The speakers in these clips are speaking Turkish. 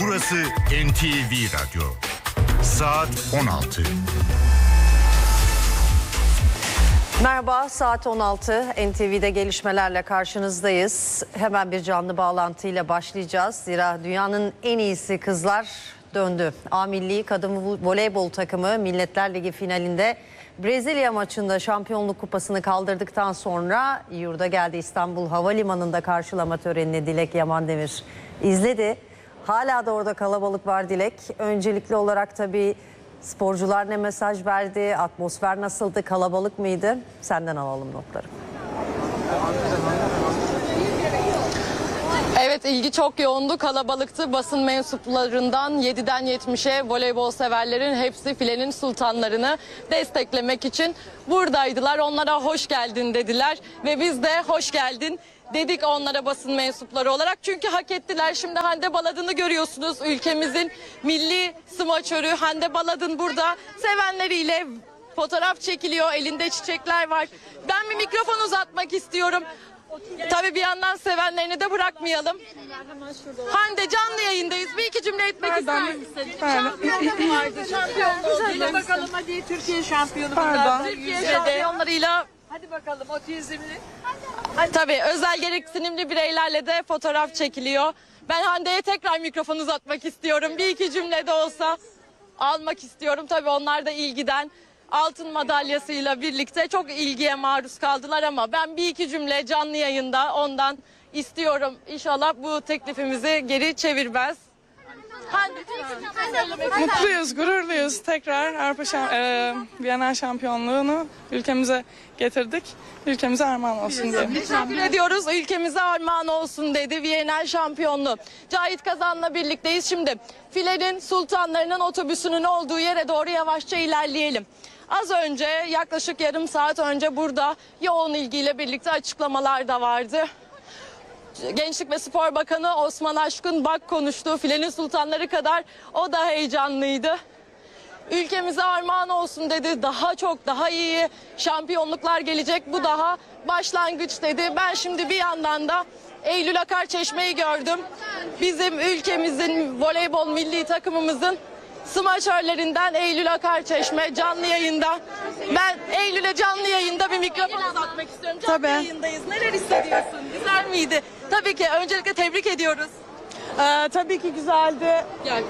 Burası NTV Radyo. Saat 16. Merhaba, saat 16. NTV'de gelişmelerle karşınızdayız. Hemen bir canlı bağlantıyla başlayacağız. Zira dünyanın en iyisi kızlar döndü. A Milli Kadın Voleybol takımı Milletler Ligi finalinde Brezilya maçında şampiyonluk kupasını kaldırdıktan sonra yurda geldi. İstanbul Havalimanı'nda karşılama törenini Dilek Yamandemir izledi. Hala da orada kalabalık var Dilek. Öncelikli olarak tabii sporcular ne mesaj verdi, atmosfer nasıldı, kalabalık mıydı? Senden alalım notları. Evet, ilgi çok yoğundu, kalabalıktı. Basın mensuplarından 7'den 70'e voleybol severlerin hepsi filenin sultanlarını desteklemek için buradaydılar. Onlara hoş geldin dediler ve biz de hoş geldin dedik onlara basın mensupları olarak. Çünkü hak ettiler. Şimdi Hande Baladın'ı görüyorsunuz. Ülkemizin milli smaçörü Hande Baladın burada sevenleriyle fotoğraf çekiliyor. Elinde çiçekler var. Ben bir mikrofon uzatmak istiyorum. Tabii bir yandan sevenlerini de bırakmayalım. Hande, canlı yayındayız. Bir iki cümle etmek ister misin? Şampiyonluk vardı. Şampiyonluğu. Söyle bakalım hadi Türkiye şampiyonu. Türkiye şampiyonlarıyla. Hadi bakalım otizmli. Tabii özel gereksinimli bireylerle de fotoğraf çekiliyor. Ben Hande'ye tekrar mikrofon uzatmak istiyorum. Bir iki cümle de olsa almak istiyorum. Tabii onlar da ilgiden altın madalyasıyla birlikte çok ilgiye maruz kaldılar ama ben bir iki cümle canlı yayında ondan istiyorum. İnşallah bu teklifimizi geri çevirmez. Mutluyuz, gururluyuz. Tekrar Viyana şampiyonluğunu ülkemize getirdik. Ülkemize armağan olsun diye. Teşekkür ediyoruz. Ülkemize armağan olsun dedi Viyana şampiyonluğu. Cahit Kazan'la birlikteyiz. Şimdi filenin sultanlarının otobüsünün olduğu yere doğru yavaşça ilerleyelim. Az önce, yaklaşık yarım saat önce burada yoğun ilgiyle birlikte açıklamalar da vardı. Gençlik ve Spor Bakanı Osman Aşkın Bak konuştu. Filenin sultanları kadar o da heyecanlıydı. Ülkemize armağan olsun dedi. Daha çok, daha iyi şampiyonluklar gelecek. Bu daha başlangıç dedi. Ben şimdi bir yandan da Eylül Akarçeşme'yi gördüm. Bizim ülkemizin voleybol milli takımımızın smaçörlerinden Eylül Akarçeşme canlı yayında. Ben Eylül'e canlı yayında bir mikrofon uzatmak istiyorum. Canlı yayındayız. Neler hissediyorsun? Güzel miydi? Tabii ki öncelikle tebrik ediyoruz. Tabii ki güzeldi.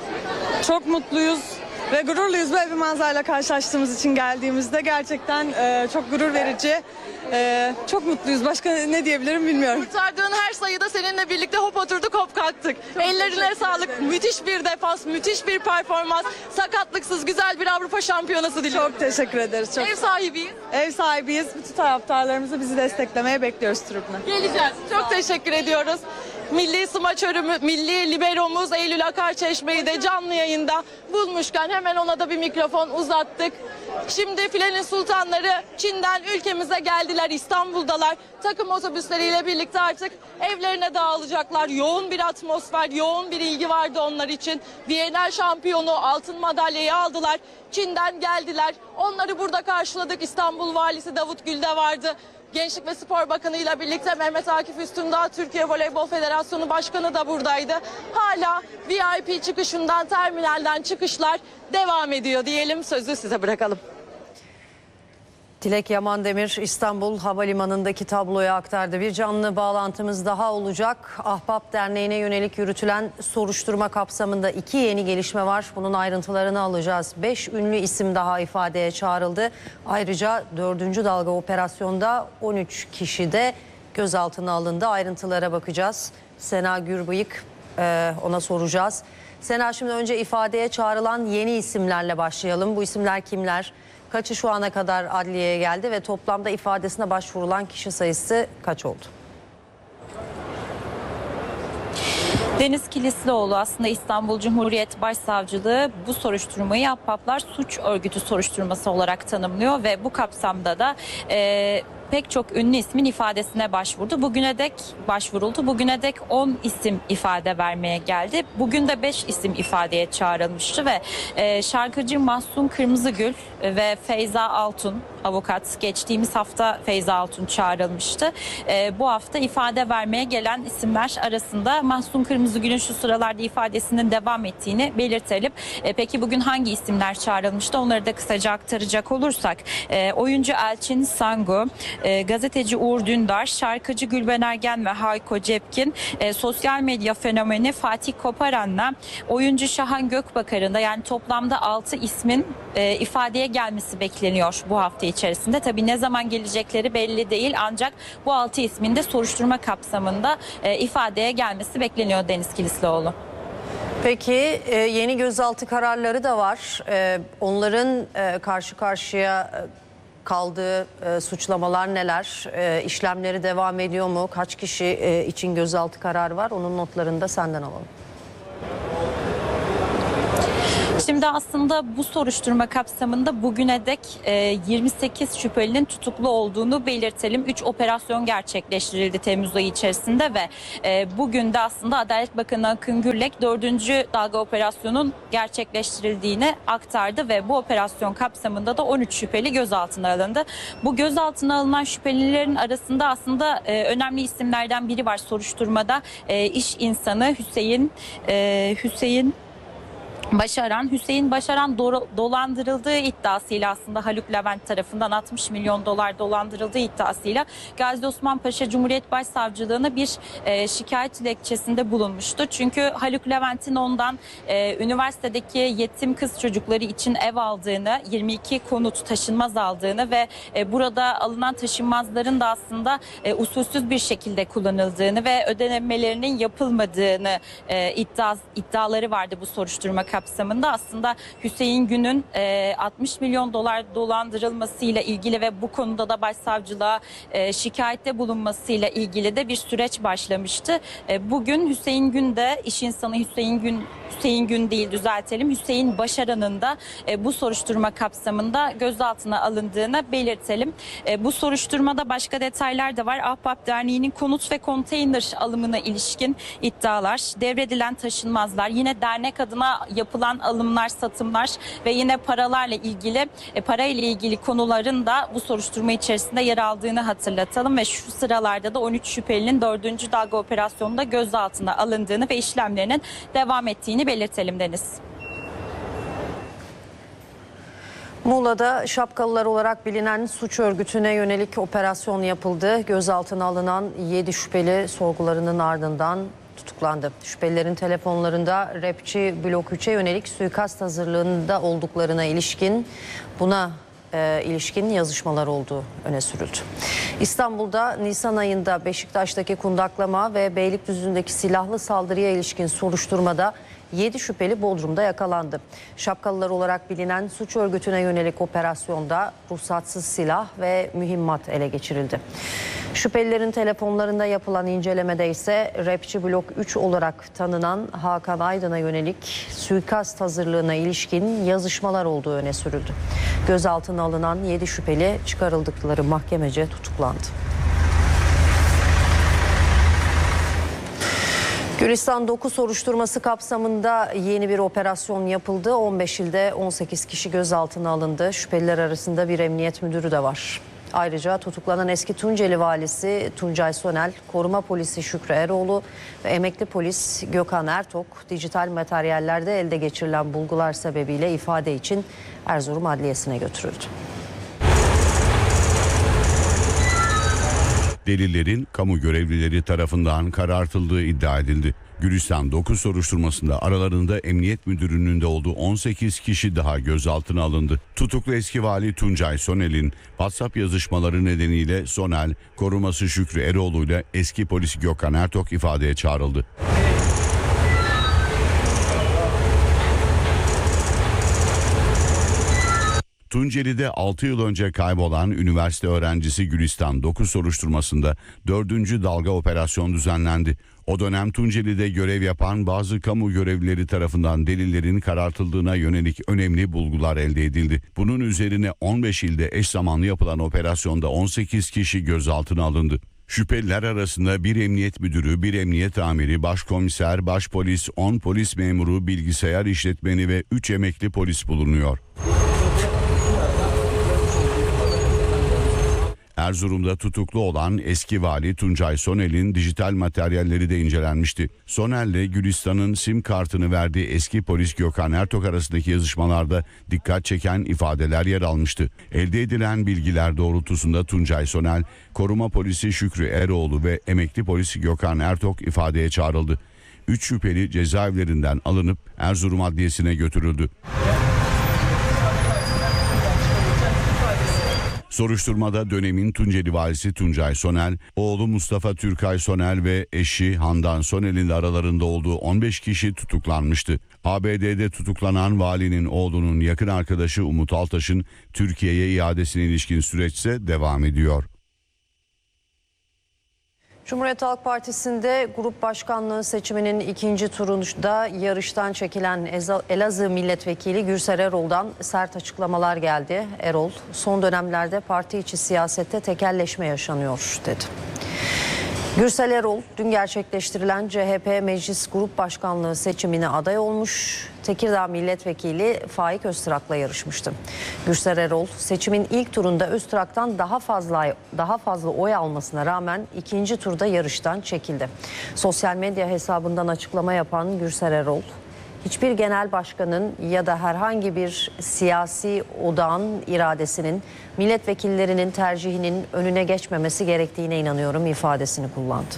Çok mutluyuz ve gururluyuz böyle bir manzarayla karşılaştığımız için geldiğimizde. Gerçekten çok gurur verici. Çok mutluyuz. Başka ne diyebilirim bilmiyorum. Kurtardığın her sayıda seninle birlikte hop oturduk hop kalktık. Ellerine sağlık. Müthiş bir defans, müthiş bir performans. Sakatlıksız güzel bir Avrupa şampiyonası diliyorum. Çok teşekkür ederiz. Çok Ev sahibiyiz. Ev sahibiyiz. Bütün taraftarlarımızı bizi desteklemeye bekliyoruz tribüne. Geleceğiz. Çok teşekkür ediyoruz. Milli smaçörümüz, milli liberomuz Eylül Akarçeşme'yi de canlı yayında bulmuşken hemen ona da bir mikrofon uzattık. Şimdi filenin sultanları Çin'den ülkemize geldiler, İstanbul'dalar. Takım otobüsleriyle birlikte artık evlerine dağılacaklar. Yoğun bir atmosfer, yoğun bir ilgi vardı onlar için. Viyana şampiyonu altın madalyayı aldılar. Çin'den geldiler. Onları burada karşıladık. İstanbul Valisi Davut Gül de vardı. Gençlik ve Spor Bakanı ile birlikte Mehmet Akif Üstündağ, Türkiye Voleybol Federasyonu Başkanı da buradaydı. Hala VIP çıkışından, terminalden çıkışlar devam ediyor diyelim. Sözü size bırakalım. Dilek Yamandemir İstanbul Havalimanı'ndaki tabloyu aktardı. Bir canlı bağlantımız daha olacak. Ahbap Derneği'ne yönelik yürütülen soruşturma kapsamında 2 yeni gelişme var. Bunun ayrıntılarını alacağız. 5 ünlü isim daha ifadeye çağrıldı. Ayrıca 4. dalga operasyonda 13 kişi de gözaltına alındı. Ayrıntılara bakacağız. Sena Gürbıyık ona soracağız. Sena, şimdi önce ifadeye çağrılan yeni isimlerle başlayalım. Bu isimler kimler? Kaçı şu ana kadar adliyeye geldi ve toplamda ifadesine başvurulan kişi sayısı kaç oldu? Deniz Kilislioğlu aslında İstanbul Cumhuriyet Başsavcılığı bu soruşturmayı Ahbaplar Suç Örgütü soruşturması olarak tanımlıyor ve bu kapsamda da pek çok ünlü ismin ifadesine başvurdu. Bugüne dek başvuruldu. Bugüne dek 10 isim ifade vermeye geldi. Bugün de 5 isim ifadeye çağrılmıştı ve şarkıcı Mahsun Kırmızıgül ve Feyza Altun avukat, geçtiğimiz hafta Feyza Altun çağrılmıştı. Bu hafta ifade vermeye gelen isimler arasında Mahsun Kırmızıgül'ün şu sıralarda ifadesinin devam ettiğini belirtelim. Peki bugün hangi isimler çağrılmıştı? Onları da kısaca aktaracak olursak oyuncu Elçin Sangu, gazeteci Uğur Dündar, şarkıcı Gülben Ergen ve Hayko Cepkin, sosyal medya fenomeni Fatih Koparan'la oyuncu Şahan Gökbakar'ın da, yani toplamda 6 ismin ifadeye gelmesi bekleniyor bu hafta içerisinde. Tabii ne zaman gelecekleri belli değil, ancak bu 6 ismin de soruşturma kapsamında ifadeye gelmesi bekleniyor Deniz Kilislioğlu. Peki yeni gözaltı kararları da var. Onların karşı karşıya kaldığı suçlamalar neler? İşlemleri devam ediyor mu? Kaç kişi için gözaltı kararı var? Onun notlarını da senden alalım. Şimdi aslında bu soruşturma kapsamında bugüne dek 28 şüphelinin tutuklu olduğunu belirtelim. 3 operasyon gerçekleştirildi Temmuz ayı içerisinde ve bugün de aslında Adalet Bakanı Akın Gürlek 4. dalga operasyonun gerçekleştirildiğini aktardı ve bu operasyon kapsamında da 13 şüpheli gözaltına alındı. Bu gözaltına alınan şüphelilerin arasında aslında önemli isimlerden biri var soruşturmada. İş insanı Hüseyin Başaran dolandırıldığı iddiasıyla, aslında Haluk Levent tarafından 60 milyon dolar dolandırıldığı iddiasıyla Gazi Osman Paşa Cumhuriyet Başsavcılığına bir şikayet dilekçesinde bulunmuştu. Çünkü Haluk Levent'in ondan üniversitedeki yetim kız çocukları için ev aldığını, 22 konut taşınmaz aldığını ve burada alınan taşınmazların da aslında usulsüz bir şekilde kullanıldığını ve ödemelerinin yapılmadığını iddiaları vardı bu soruşturma kapsamında. Aslında Hüseyin Gün'ün 60 milyon dolar dolandırılmasıyla ilgili ve bu konuda da başsavcılığa şikayette bulunmasıyla ilgili de bir süreç başlamıştı. Bugün Hüseyin Gün de, iş insanı Hüseyin Gün değil, düzeltelim, Hüseyin Başaran'ın da bu soruşturma kapsamında gözaltına alındığını belirtelim. Bu soruşturmada başka detaylar da var. Ahbap Derneği'nin konut ve konteyner alımına ilişkin iddialar, devredilen taşınmazlar, yine dernek adına yapılan alımlar, satımlar ve yine parayla ilgili konuların da bu soruşturma içerisinde yer aldığını hatırlatalım ve şu sıralarda da 13 şüphelinin 4. dalga operasyonunda gözaltına alındığını ve işlemlerinin devam ettiğini belirtelim Deniz. Muğla'da şapkalılar olarak bilinen suç örgütüne yönelik operasyon yapıldı. Gözaltına alınan 7 şüpheli sorgularının ardından tutuklandı. Şüphelilerin telefonlarında rapçi Blok 3'e yönelik suikast hazırlığında olduklarına ilişkin yazışmalar olduğu öne sürüldü. İstanbul'da Nisan ayında Beşiktaş'taki kundaklama ve Beylikdüzü'ndeki silahlı saldırıya ilişkin soruşturmada 7 şüpheli Bodrum'da yakalandı. Şapkalılar olarak bilinen suç örgütüne yönelik operasyonda ruhsatsız silah ve mühimmat ele geçirildi. Şüphelilerin telefonlarında yapılan incelemede ise rapçi Blok 3 olarak tanınan Hakan Aydın'a yönelik suikast hazırlığına ilişkin yazışmalar olduğu öne sürüldü. Gözaltına alınan 7 şüpheli çıkarıldıkları mahkemece tutuklandı. Gülistan Doku soruşturması kapsamında yeni bir operasyon yapıldı. 15 ilde 18 kişi gözaltına alındı. Şüpheliler arasında bir emniyet müdürü de var. Ayrıca tutuklanan eski Tunceli valisi Tuncay Sonel, koruma polisi Şükrü Eroğlu ve emekli polis Gökhan Ertok dijital materyallerde elde geçirilen bulgular sebebiyle ifade için Erzurum Adliyesi'ne götürüldü. Delillerin kamu görevlileri tarafından karartıldığı iddia edildi. Gülistan Doku soruşturmasında aralarında emniyet müdürünün de olduğu 18 kişi daha gözaltına alındı. Tutuklu eski vali Tuncay Sonel'in WhatsApp yazışmaları nedeniyle Sonel, koruması Şükrü Eroğlu ile eski polis Gökhan Ertok ifadeye çağrıldı. Tunceli'de 6 yıl önce kaybolan üniversite öğrencisi Gülistan 9 soruşturmasında 4. dalga operasyon düzenlendi. O dönem Tunceli'de görev yapan bazı kamu görevlileri tarafından delillerin karartıldığına yönelik önemli bulgular elde edildi. Bunun üzerine 15 ilde eş zamanlı yapılan operasyonda 18 kişi gözaltına alındı. Şüpheliler arasında bir emniyet müdürü, bir emniyet amiri, başkomiser, başpolis, 10 polis memuru, bilgisayar işletmeni ve 3 emekli polis bulunuyor. Erzurum'da tutuklu olan eski vali Tuncay Sonel'in dijital materyalleri de incelenmişti. Sonel'le Gülistan'ın sim kartını verdiği eski polis Gökhan Ertok arasındaki yazışmalarda dikkat çeken ifadeler yer almıştı. Elde edilen bilgiler doğrultusunda Tuncay Sonel, koruma polisi Şükrü Eroğlu ve emekli polis Gökhan Ertok ifadeye çağrıldı. 3 şüpheli cezaevlerinden alınıp Erzurum Adliyesi'ne götürüldü. Soruşturmada dönemin Tunceli valisi Tuncay Sonel, oğlu Mustafa Türkay Sonel ve eşi Handan Sonel'in de aralarında olduğu 15 kişi tutuklanmıştı. ABD'de tutuklanan valinin oğlunun yakın arkadaşı Umut Altaş'ın Türkiye'ye iadesine ilişkin süreç ise devam ediyor. Cumhuriyet Halk Partisi'nde grup başkanlığı seçiminin ikinci turunda yarıştan çekilen Elazığ Milletvekili Gürsel Erol'dan sert açıklamalar geldi. Erol, son dönemlerde parti içi siyasette tekelleşme yaşanıyor dedi. Gürsel Erol dün gerçekleştirilen CHP Meclis Grup Başkanlığı seçimine aday olmuş. Tekirdağ Milletvekili Faik Öztrak'la yarışmıştı. Gürsel Erol seçimin ilk turunda Öztrak'tan daha fazla oy almasına rağmen ikinci turda yarıştan çekildi. Sosyal medya hesabından açıklama yapan Gürsel Erol, hiçbir genel başkanın ya da herhangi bir siyasi odağın iradesinin milletvekillerinin tercihinin önüne geçmemesi gerektiğine inanıyorum ifadesini kullandı.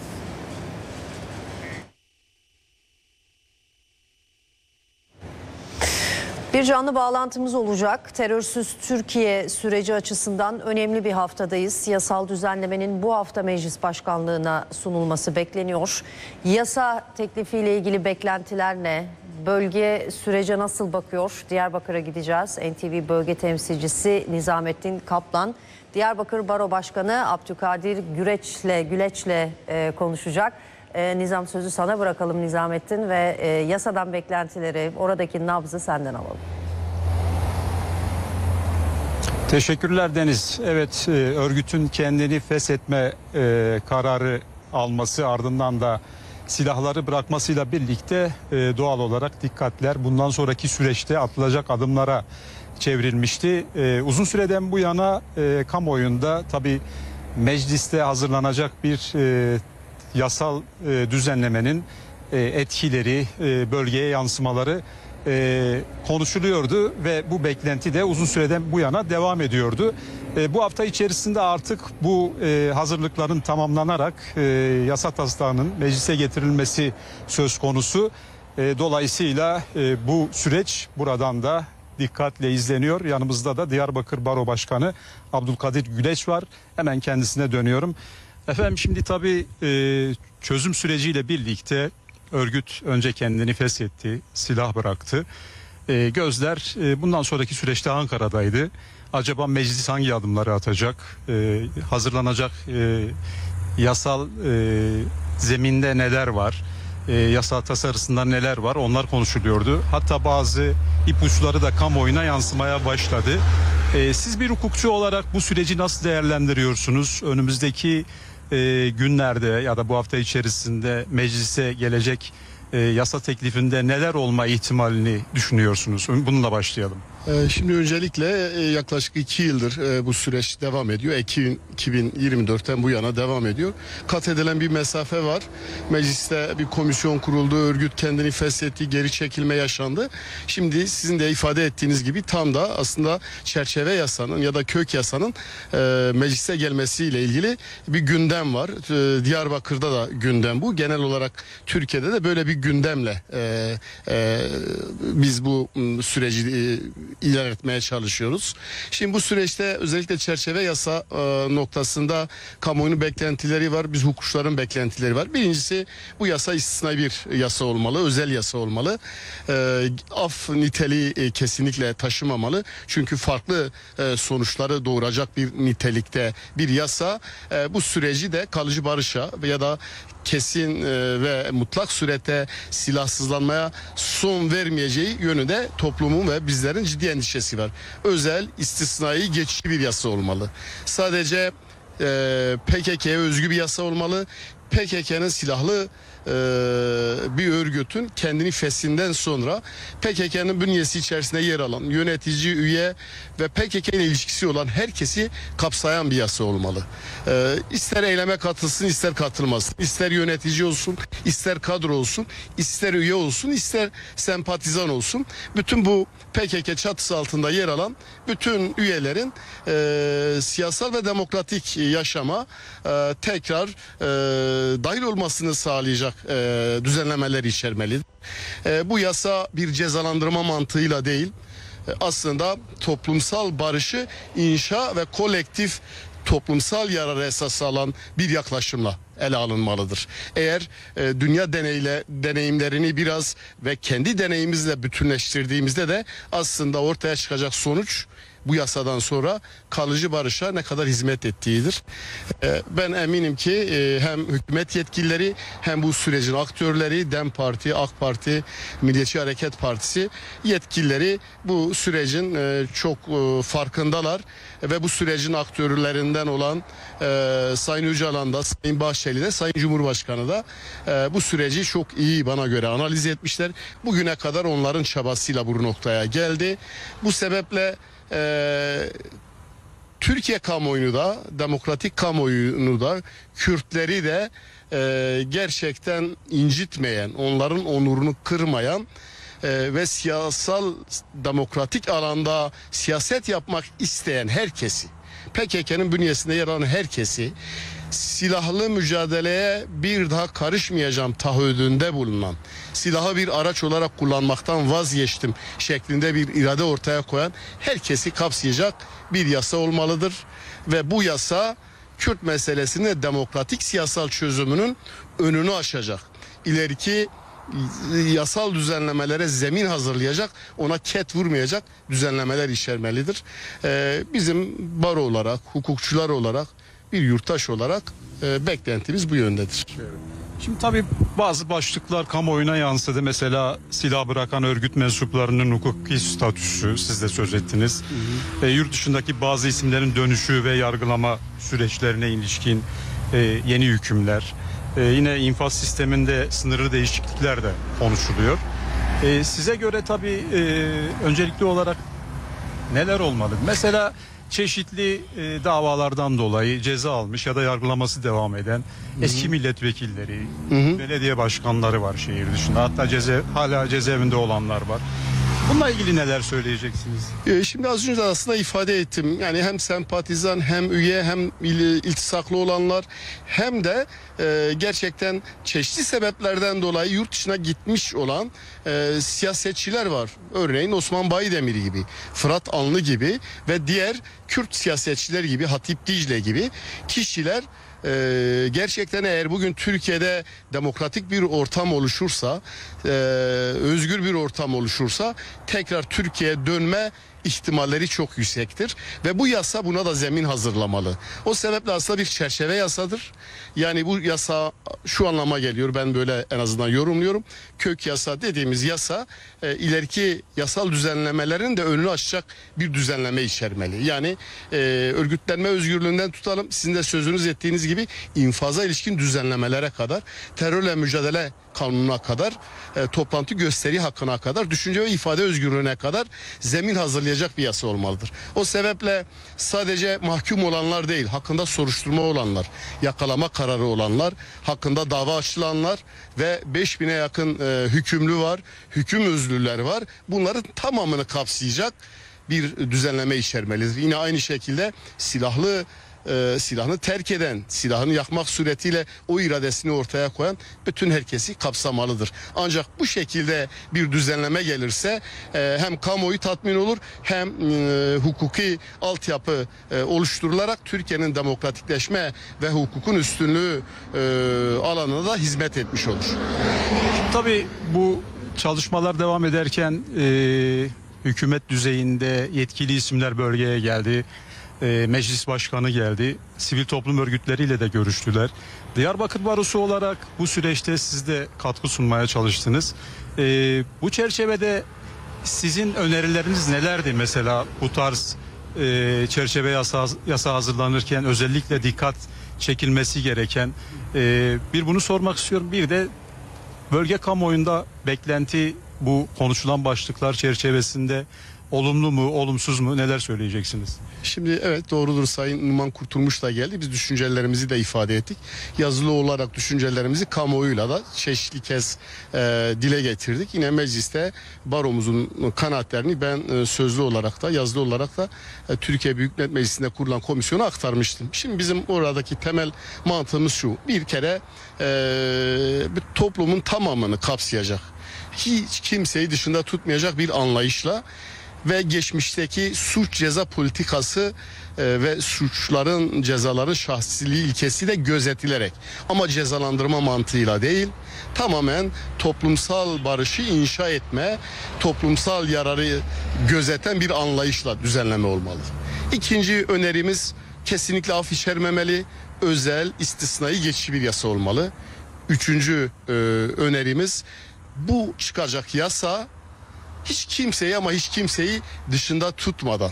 Bir canlı bağlantımız olacak. Terörsüz Türkiye süreci açısından önemli bir haftadayız. Yasal düzenlemenin bu hafta meclis başkanlığına sunulması bekleniyor. Yasa teklifiyle ilgili beklentiler ne? Bölge sürece nasıl bakıyor? Diyarbakır'a gideceğiz. NTV bölge temsilcisi Nizamettin Kaplan, Diyarbakır Baro Başkanı Abdülkadir Güleç'le konuşacak. Nizam, sözü sana bırakalım Nizamettin ve yasadan beklentileri, oradaki nabzı senden alalım. Teşekkürler Deniz. Evet, örgütün kendini feshetme kararı alması, ardından da silahları bırakmasıyla birlikte doğal olarak dikkatler bundan sonraki süreçte atılacak adımlara çevrilmişti. Uzun süreden bu yana kamuoyunda tabii mecliste hazırlanacak bir yasal düzenlemenin etkileri, bölgeye yansımaları konuşuluyordu ve bu beklenti de uzun süreden bu yana devam ediyordu. Bu hafta içerisinde artık bu hazırlıkların tamamlanarak yasa taslağının meclise getirilmesi söz konusu. Dolayısıyla bu süreç buradan da dikkatle izleniyor. Yanımızda da Diyarbakır Baro Başkanı Abdülkadir Güleç var. Hemen kendisine dönüyorum. Efendim, şimdi tabii çözüm süreciyle birlikte örgüt önce kendini feshetti, silah bıraktı. Gözler bundan sonraki süreçte Ankara'daydı. Acaba meclis hangi adımları atacak? Hazırlanacak yasal zeminde neler var? Yasal tasarısında neler var? Onlar konuşuluyordu. Hatta bazı ipuçları da kamuoyuna yansımaya başladı. Siz bir hukukçu olarak bu süreci nasıl değerlendiriyorsunuz? Önümüzdeki günlerde ya da bu hafta içerisinde meclise gelecek yasa teklifinde neler olma ihtimalini düşünüyorsunuz? Bununla başlayalım. Şimdi öncelikle yaklaşık 2 yıldır bu süreç devam ediyor. 2024'ten bu yana devam ediyor. Kat edilen bir mesafe var. Mecliste bir komisyon kuruldu. Örgüt kendini feshetti. Geri çekilme yaşandı. Şimdi sizin de ifade ettiğiniz gibi tam da aslında çerçeve yasanın ya da kök yasanın meclise gelmesiyle ilgili bir gündem var. Diyarbakır'da da gündem bu. Genel olarak Türkiye'de de böyle bir gündemle biz bu süreci ilerletmeye çalışıyoruz. Şimdi bu süreçte özellikle çerçeve yasa noktasında kamuoyunun beklentileri var. Biz hukukçuların beklentileri var. Birincisi, bu yasa istisnai bir yasa olmalı. Özel yasa olmalı. Af niteliği kesinlikle taşımamalı. Çünkü farklı sonuçları doğuracak bir nitelikte bir yasa bu süreci de kalıcı barışa ya da kesin ve mutlak surette silahsızlanmaya son vermeyeceği yönünde toplumun ve bizlerin ciddi endişesi var. Özel, istisnai, geçici bir yasa olmalı. Sadece PKK'ya özgü bir yasa olmalı. PKK'nın silahlı bir örgütün kendini feshinden sonra PKK'nın bünyesi içerisinde yer alan yönetici, üye ve PKK ile ilişkisi olan herkesi kapsayan bir yasa olmalı. İster eyleme katılsın, ister katılmasın, ister yönetici olsun, ister kadro olsun, ister üye olsun, ister sempatizan olsun. Bütün bu PKK çatısı altında yer alan bütün üyelerin siyasal ve demokratik yaşama tekrar dahil olmasını sağlayacak düzenlemeler içermelidir. Bu yasa bir cezalandırma mantığıyla değil, aslında toplumsal barışı inşa ve kolektif toplumsal yararı esas alan bir yaklaşımla ele alınmalıdır. Eğer dünya deneyimlerini biraz ve kendi deneyimimizle bütünleştirdiğimizde de aslında ortaya çıkacak sonuç bu yasadan sonra kalıcı barışa ne kadar hizmet ettiğidir. Ben eminim ki hem hükümet yetkilileri hem bu sürecin aktörleri, DEM Parti, AK Parti, Milliyetçi Hareket Partisi yetkilileri bu sürecin çok farkındalar ve bu sürecin aktörlerinden olan Sayın Öcalan da, Sayın Bahçeli de, Sayın Cumhurbaşkanı da bu süreci çok iyi bana göre analiz etmişler. Bugüne kadar onların çabasıyla bu noktaya geldi. Bu sebeple Türkiye kamuoyunu da, demokratik kamuoyunu da, Kürtleri de gerçekten incitmeyen, onların onurunu kırmayan ve siyasal demokratik alanda siyaset yapmak isteyen herkesi, PKK'nın bünyesinde yer alan herkesi, silahlı mücadeleye bir daha karışmayacağım taahhüdünde bulunan, silahı bir araç olarak kullanmaktan vazgeçtim şeklinde bir irade ortaya koyan herkesi kapsayacak bir yasa olmalıdır. Ve bu yasa Kürt meselesinin demokratik siyasal çözümünün önünü açacak. İleriki yasal düzenlemelere zemin hazırlayacak, ona ket vurmayacak düzenlemeler içermelidir. Bizim baro olarak, hukukçular olarak, bir yurttaş olarak beklentimiz bu yöndedir. Şimdi tabii bazı başlıklar kamuoyuna yansıdı. Mesela silah bırakan örgüt mensuplarının hukuki statüsü, siz de söz ettiniz. Yurt dışındaki bazı isimlerin dönüşü ve yargılama süreçlerine ilişkin yeni hükümler. Yine infaz sisteminde sınırlı değişiklikler de konuşuluyor. Size göre tabii öncelikli olarak neler olmalı? Mesela çeşitli davalardan dolayı ceza almış ya da yargılaması devam eden eski milletvekilleri, belediye başkanları var şehir dışında. Hatta hala cezaevinde olanlar var. Bununla ilgili neler söyleyeceksiniz? Şimdi az önce aslında ifade ettim. Yani hem sempatizan, hem üye, hem iltisaklı olanlar, hem de gerçekten çeşitli sebeplerden dolayı yurt dışına gitmiş olan siyasetçiler var. Örneğin Osman Bayındemir gibi, Fırat Anlı gibi ve diğer Kürt siyasetçiler gibi, Hatip Dicle gibi kişiler gerçekten eğer bugün Türkiye'de demokratik bir ortam oluşursa, özgür bir ortam oluşursa tekrar Türkiye'ye dönme ihtimalleri çok yüksektir ve bu yasa buna da zemin hazırlamalı. O sebeple aslında bir çerçeve yasadır. Yani bu yasa şu anlama geliyor, ben böyle en azından yorumluyorum. Kök yasa dediğimiz yasa ileriki yasal düzenlemelerin de önünü açacak bir düzenleme içermeli. Yani örgütlenme özgürlüğünden tutalım, sizin de sözünüz ettiğiniz gibi infaza ilişkin düzenlemelere kadar, terörle mücadele kanununa kadar, toplantı gösteri hakkına kadar, düşünce ve ifade özgürlüğüne kadar zemin hazırlayacak bir yasa olmalıdır. O sebeple sadece mahkum olanlar değil, hakkında soruşturma olanlar, yakalama kararı olanlar, hakkında dava açılanlar ve 5000'e yakın hükümlü var, hüküm özlüler var. Bunların tamamını kapsayacak bir düzenleme içermelidir. Yine aynı şekilde silahlı silahını terk eden, silahını yakmak suretiyle o iradesini ortaya koyan bütün herkesi kapsamalıdır. Ancak bu şekilde bir düzenleme gelirse hem kamuoyu tatmin olur hem hukuki altyapı oluşturularak Türkiye'nin demokratikleşme ve hukukun üstünlüğü alanına da hizmet etmiş olur. Tabii bu çalışmalar devam ederken hükümet düzeyinde yetkili isimler bölgeye geldi. Meclis başkanı geldi. Sivil toplum örgütleriyle de görüştüler. Diyarbakır Barosu olarak bu süreçte siz de katkı sunmaya çalıştınız. Bu çerçevede sizin önerileriniz nelerdi? Mesela bu tarz çerçeve yasa hazırlanırken özellikle dikkat çekilmesi gereken bir bunu sormak istiyorum. Bir de bölge kamuoyunda beklenti bu konuşulan başlıklar çerçevesinde olumlu mu, olumsuz mu, neler söyleyeceksiniz? Şimdi evet, doğrudur, Sayın Numan Kurtulmuş da geldi. Biz düşüncelerimizi de ifade ettik. Yazılı olarak düşüncelerimizi kamuoyuyla da çeşitli kez dile getirdik. Yine mecliste baromuzun kanaatlerini ben sözlü olarak da yazılı olarak da Türkiye Büyük Millet Meclisi'nde kurulan komisyona aktarmıştım. Şimdi bizim oradaki temel mantığımız şu: bir kere bir toplumun tamamını kapsayacak, hiç kimseyi dışında tutmayacak bir anlayışla ve geçmişteki suç ceza politikası ve suçların, cezaların şahsiliği ilkesi de gözetilerek, ama cezalandırma mantığıyla değil, tamamen toplumsal barışı inşa etme, toplumsal yararı gözeten bir anlayışla düzenleme olmalı. İkinci önerimiz, kesinlikle af içermemeli, özel, istisnai geçici bir yasa olmalı. Üçüncü önerimiz, bu çıkacak yasa hiç kimseyi, ama hiç kimseyi dışında tutmadan.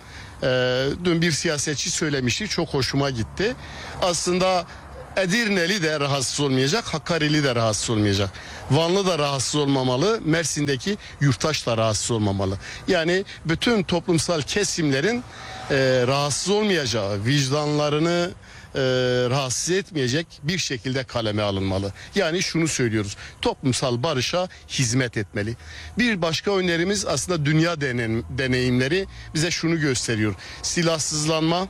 Dün bir siyasetçi söylemişti, çok hoşuma gitti. Aslında Edirneli de rahatsız olmayacak, Hakkari'li de rahatsız olmayacak. Vanlı da rahatsız olmamalı, Mersin'deki yurttaş da rahatsız olmamalı. Yani bütün toplumsal kesimlerin rahatsız olmayacağı, vicdanlarını rahatsız etmeyecek bir şekilde kaleme alınmalı. Yani şunu söylüyoruz: toplumsal barışa hizmet etmeli. Bir başka önerimiz, aslında dünya deneyimleri bize şunu gösteriyor: silahsızlanma,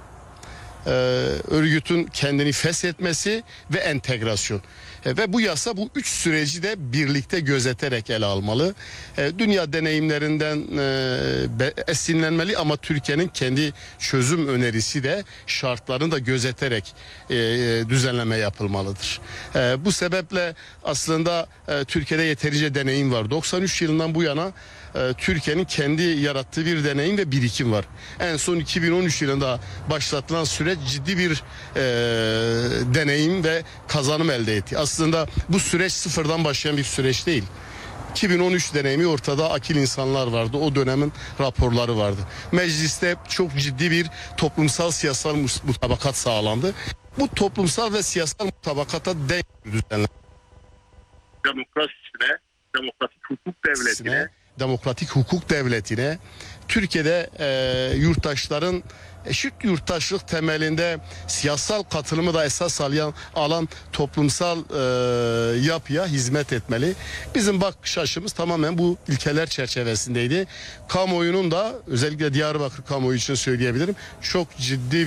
örgütün kendini feshetmesi ve entegrasyon. Ve bu yasa bu üç süreci de birlikte gözeterek ele almalı. Dünya deneyimlerinden esinlenmeli, ama Türkiye'nin kendi çözüm önerisi de şartlarını da gözeterek düzenleme yapılmalıdır. Bu sebeple aslında Türkiye'de yeterince deneyim var. 93 yılından bu yana Türkiye'nin kendi yarattığı bir deneyim ve birikim var. En son 2013 yılında başlatılan süreç ciddi bir deneyim ve kazanım elde etti. Aslında bu süreç sıfırdan başlayan bir süreç değil. 2013 deneyimi, ortada akil insanlar vardı. O dönemin raporları vardı. Mecliste çok ciddi bir toplumsal siyasal mutabakat sağlandı. Bu toplumsal ve siyasal mutabakata denk düzenlendi. Demokratik hukuk devletine, Türkiye'de yurttaşların eşit yurttaşlık temelinde siyasal katılımı da esas alan toplumsal yapıya hizmet etmeli. Bizim bakış açımız tamamen bu ilkeler çerçevesindeydi. Kamuoyunun da, özellikle Diyarbakır kamuoyu için söyleyebilirim, çok ciddi bir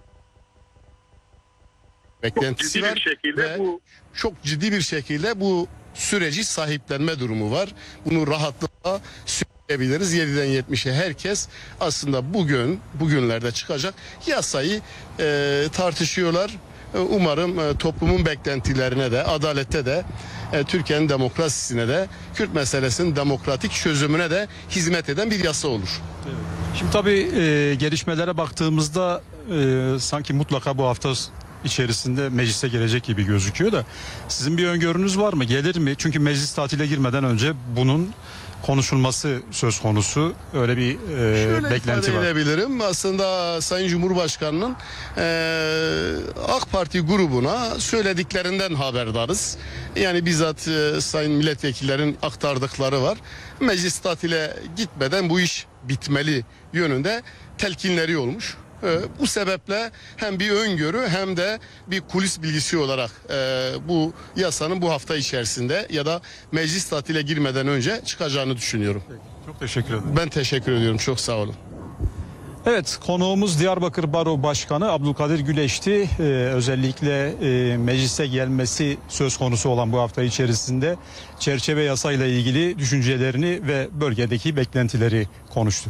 beklentisi var ve çok ciddi bir şekilde bu süreci sahiplenme durumu var. Bunu rahatlıkla söyleyebiliriz. 7'den 70'e herkes aslında bugünlerde çıkacak yasayı tartışıyorlar. Umarım toplumun beklentilerine de, adalette de, Türkiye'nin demokrasisine de, Kürt meselesinin demokratik çözümüne de hizmet eden bir yasa olur. Evet. Şimdi tabii gelişmelere baktığımızda sanki mutlaka bu hafta içerisinde meclise gelecek gibi gözüküyor da, sizin bir öngörünüz var mı? Gelir mi? Çünkü meclis tatile girmeden önce bunun konuşulması söz konusu, öyle bir beklenti var. Edebilirim. Aslında Sayın Cumhurbaşkanı'nın AK Parti grubuna söylediklerinden haberdarız. Yani bizzat sayın milletvekillerin aktardıkları var. Meclis tatile gitmeden bu iş bitmeli yönünde telkinleri olmuş. Bu sebeple hem bir öngörü hem de bir kulis bilgisi olarak bu yasanın bu hafta içerisinde ya da meclis tatile girmeden önce çıkacağını düşünüyorum. Çok teşekkür ederim. Ben teşekkür ediyorum. Çok sağ olun. Evet, konuğumuz Diyarbakır Baro Başkanı Abdülkadir Güleş'ti. Özellikle meclise gelmesi söz konusu olan bu hafta içerisinde çerçeve yasayla ilgili düşüncelerini ve bölgedeki beklentileri konuştuk.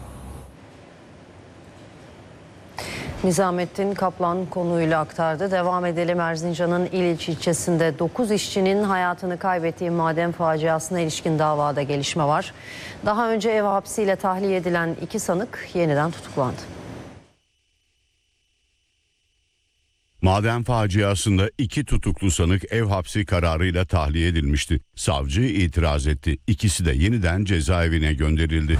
Nizamettin Kaplan konuyla aktardı. Devam edelim. Erzincan'ın İliç ilçesinde 9 işçinin hayatını kaybettiği maden faciasına ilişkin davada gelişme var. Daha önce ev hapsiyle tahliye edilen 2 sanık yeniden tutuklandı. Maden faciasında 2 tutuklu sanık ev hapsi kararıyla tahliye edilmişti. Savcı itiraz etti. İkisi de yeniden cezaevine gönderildi.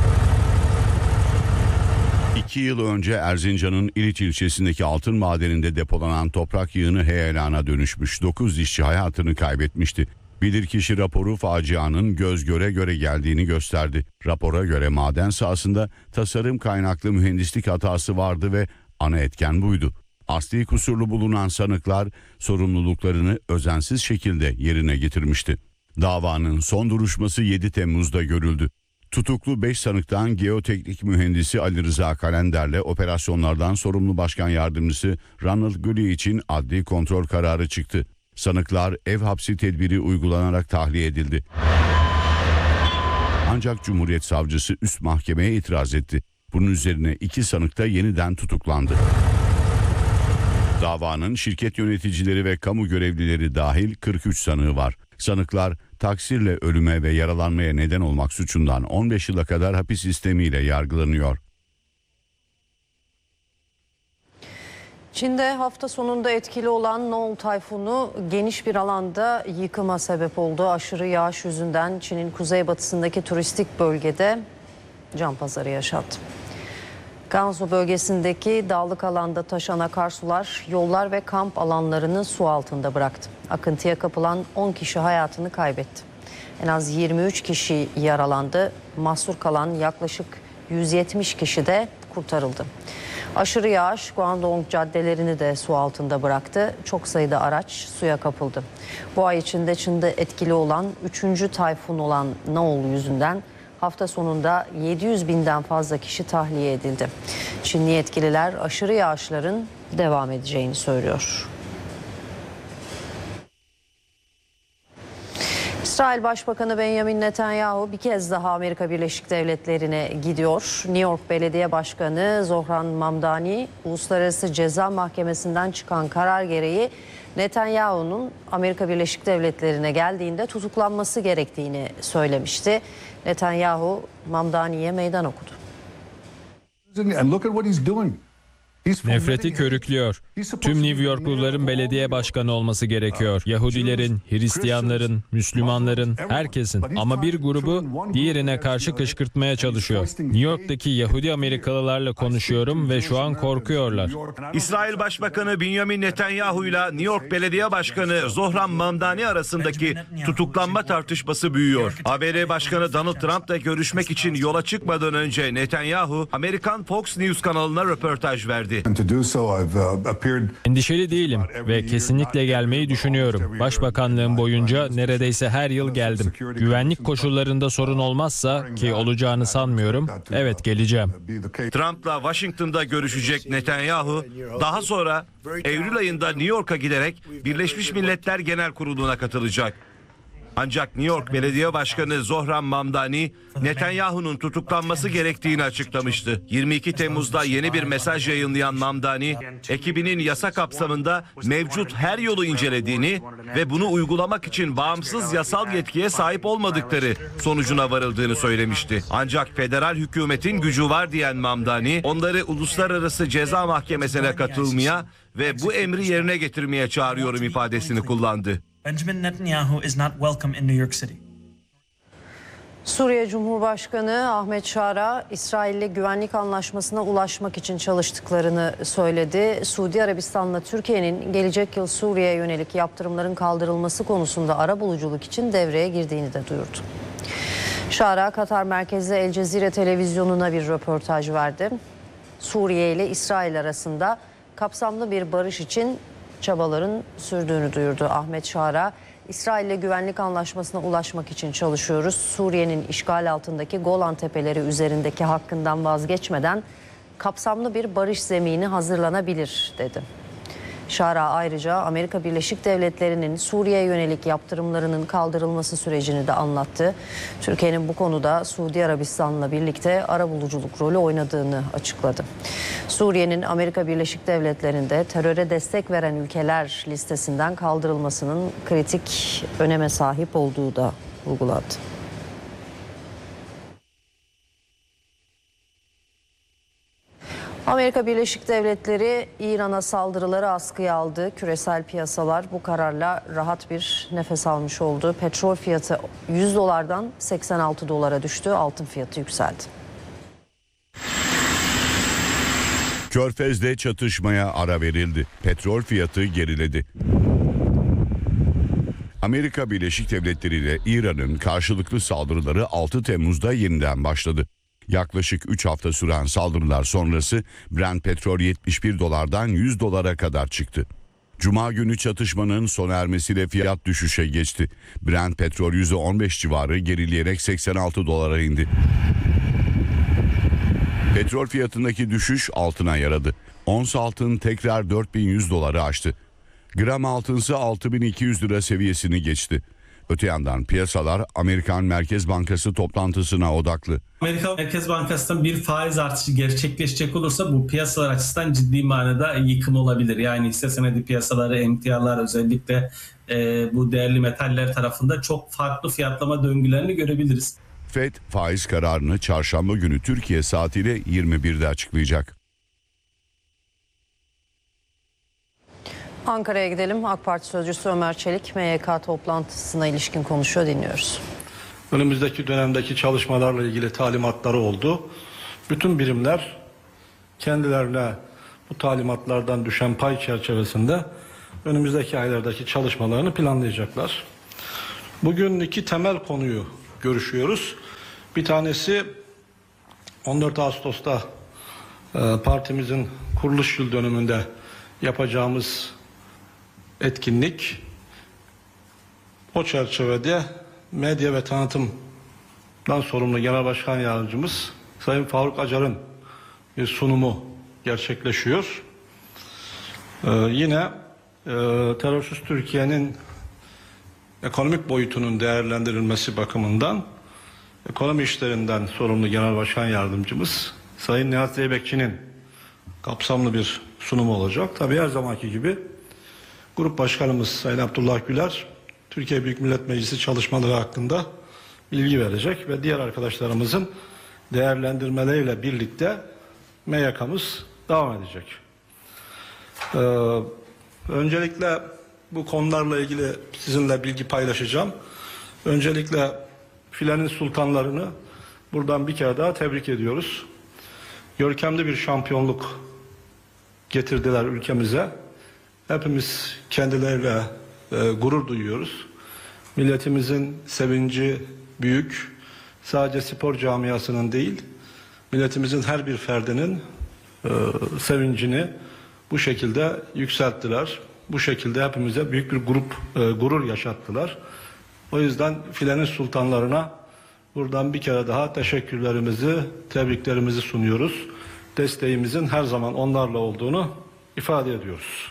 2 yıl önce Erzincan'ın İliç ilçesindeki altın madeninde depolanan toprak yığını heyelana dönüşmüş. 9 işçi hayatını kaybetmişti. Bilirkişi raporu facianın göz göre göre geldiğini gösterdi. Rapora göre maden sahasında tasarım kaynaklı mühendislik hatası vardı ve ana etken buydu. Asli kusurlu bulunan sanıklar sorumluluklarını özensiz şekilde yerine getirmişti. Davanın son duruşması 7 Temmuz'da görüldü. Tutuklu 5 sanıktan geoteknik mühendisi Ali Rıza Kalender'le operasyonlardan sorumlu başkan yardımcısı Ronald Gully için adli kontrol kararı çıktı. Sanıklar ev hapsi tedbiri uygulanarak tahliye edildi. Ancak Cumhuriyet Savcısı üst mahkemeye itiraz etti. Bunun üzerine 2 sanık da yeniden tutuklandı. Davanın şirket yöneticileri ve kamu görevlileri dahil 43 sanığı var. Sanıklar taksirle ölüme ve yaralanmaya neden olmak suçundan 15 yıla kadar hapis sistemiyle yargılanıyor. Çin'de hafta sonunda etkili olan Noel tayfunu geniş bir alanda yıkıma sebep oldu. Aşırı yağış yüzünden Çin'in kuzeybatısındaki turistik bölgede can pazarı yaşattı. Gansu bölgesindeki dağlık alanda taşan akarsular yollar ve kamp alanlarını su altında bıraktı. Akıntıya kapılan 10 kişi hayatını kaybetti. En az 23 kişi yaralandı. Mahsur kalan yaklaşık 170 kişi de kurtarıldı. Aşırı yağış Guangdong caddelerini de su altında bıraktı. Çok sayıda araç suya kapıldı. Bu ay içinde Çin'de etkili olan 3. tayfun olan Noel yüzünden hafta sonunda 700 binden fazla kişi tahliye edildi. Çinli yetkililer aşırı yağışların devam edeceğini söylüyor. İsrail Başbakanı Benjamin Netanyahu bir kez daha Amerika Birleşik Devletleri'ne gidiyor. New York Belediye Başkanı Zohran Mamdani, Uluslararası Ceza Mahkemesi'nden çıkan karar gereği Netanyahu'nun Amerika Birleşik Devletleri'ne geldiğinde tutuklanması gerektiğini söylemişti. Netanyahu Mamdani'ye meydan okudu. Nefreti körüklüyor. Tüm New Yorkluların belediye başkanı olması gerekiyor. Yahudilerin, Hristiyanların, Müslümanların, herkesin. Ama bir grubu diğerine karşı kışkırtmaya çalışıyor. New York'taki Yahudi Amerikalılarla konuşuyorum ve şu an korkuyorlar. İsrail Başbakanı Benjamin Netanyahu ile New York Belediye Başkanı Zohran Mamdani arasındaki tutuklanma tartışması büyüyor. ABD Başkanı Donald Trump'la görüşmek için yola çıkmadan önce Netanyahu, Amerikan Fox News kanalına röportaj verdi. Endişeli değilim ve kesinlikle gelmeyi düşünüyorum. Başbakanlığım boyunca neredeyse her yıl geldim. Güvenlik koşullarında sorun olmazsa, ki olacağını sanmıyorum, evet geleceğim. Trump'la Washington'da görüşecek Netanyahu, daha sonra Eylül ayında New York'a giderek Birleşmiş Milletler Genel Kurulu'na katılacak. Ancak New York Belediye Başkanı Zohran Mamdani, Netanyahu'nun tutuklanması gerektiğini açıklamıştı. 22 Temmuz'da yeni bir mesaj yayınlayan Mamdani, ekibinin yasa kapsamında mevcut her yolu incelediğini ve bunu uygulamak için bağımsız yasal yetkiye sahip olmadıkları sonucuna varıldığını söylemişti. Ancak federal hükümetin gücü var diyen Mamdani, onları Uluslararası Ceza Mahkemesi'ne katılmaya ve bu emri yerine getirmeye çağırıyorum ifadesini kullandı. Benjamin Netanyahu is not welcome in New York City. Suriye Cumhurbaşkanı Ahmet Şara, İsrail'le güvenlik anlaşmasına ulaşmak için çalıştıklarını söyledi. Suudi Arabistan'la Türkiye'nin gelecek yıl Suriye'ye yönelik yaptırımların kaldırılması konusunda arabuluculuk için devreye girdiğini de duyurdu. Şara, Katar merkezli El Cezire televizyonuna bir röportaj verdi. Suriye ile İsrail arasında kapsamlı bir barış için çabaların sürdüğünü duyurdu. Ahmet Şara, İsrail'le güvenlik anlaşmasına ulaşmak için çalışıyoruz. Suriye'nin işgal altındaki Golan Tepeleri üzerindeki hakkından vazgeçmeden kapsamlı bir barış zemini hazırlanabilir dedi. Şara ayrıca Amerika Birleşik Devletleri'nin Suriye'ye yönelik yaptırımlarının kaldırılması sürecini de anlattı. Türkiye'nin bu konuda Suudi Arabistan'la birlikte arabuluculuk rolü oynadığını açıkladı. Suriye'nin Amerika Birleşik Devletleri'nde teröre destek veren ülkeler listesinden kaldırılmasının kritik öneme sahip olduğu da vurgulandı. Amerika Birleşik Devletleri İran'a saldırıları askıya aldı. Küresel piyasalar bu kararla rahat bir nefes almış oldu. Petrol fiyatı 100 dolardan 86 dolara düştü. Altın fiyatı yükseldi. Körfez'de çatışmaya ara verildi. Petrol fiyatı geriledi. Amerika Birleşik Devletleri ile İran'ın karşılıklı saldırıları 6 Temmuz'da yeniden başladı. Yaklaşık 3 hafta süren saldırılar sonrası Brent petrol 71 dolardan 100 dolara kadar çıktı. Cuma günü çatışmanın sona ermesiyle fiyat düşüşe geçti. Brent petrol %15 civarı gerileyerek 86 dolara indi. Petrol fiyatındaki düşüş altına yaradı. Ons altın tekrar 4100 doları aştı. Gram altınsa 6200 lira seviyesini geçti. Öte yandan piyasalar Amerikan Merkez Bankası toplantısına odaklı. Amerika Merkez Bankası'ndan bir faiz artışı gerçekleşecek olursa bu piyasalar açısından ciddi manada yıkım olabilir. Yani hisse senedi piyasaları, emtialar özellikle bu değerli metaller tarafında çok farklı fiyatlama döngülerini görebiliriz. FED faiz kararını çarşamba günü Türkiye saatiyle 21'de açıklayacak. Ankara'ya gidelim. AK Parti sözcüsü Ömer Çelik MYK toplantısına ilişkin konuşuyor, dinliyoruz. Önümüzdeki dönemdeki çalışmalarla ilgili talimatları oldu. Bütün birimler kendilerine bu talimatlardan düşen pay çerçevesinde önümüzdeki aylardaki çalışmalarını planlayacaklar. Bugün iki temel konuyu görüşüyoruz. Bir tanesi 14 Ağustos'ta partimizin kuruluş yıl dönümünde yapacağımız etkinlik. O çerçevede medya ve tanıtımdan sorumlu Genel Başkan Yardımcımız Sayın Faruk Acar'ın bir sunumu gerçekleşiyor. Yine terörsüz Türkiye'nin ekonomik boyutunun değerlendirilmesi bakımından ekonomi işlerinden sorumlu Genel Başkan Yardımcımız Sayın Nihat Zeybekçi'nin kapsamlı bir sunum olacak. Tabii her zamanki gibi Grup Başkanımız Sayın Abdullah Güler Türkiye Büyük Millet Meclisi çalışmaları hakkında bilgi verecek ve diğer arkadaşlarımızın değerlendirmeleriyle birlikte MYK'mız devam edecek. Öncelikle bu konularla ilgili sizinle bilgi paylaşacağım. Öncelikle filenin sultanlarını buradan bir kere daha tebrik ediyoruz. Görkemli bir şampiyonluk getirdiler ülkemize. Hepimiz kendileriyle gurur duyuyoruz. Milletimizin sevinci büyük. Sadece spor camiasının değil, milletimizin her bir ferdinin sevincini bu şekilde yükselttiler. Bu şekilde hepimize büyük bir gurur yaşattılar. O yüzden filenin sultanlarına buradan bir kere daha teşekkürlerimizi, tebriklerimizi sunuyoruz. Desteğimizin her zaman onlarla olduğunu ifade ediyoruz.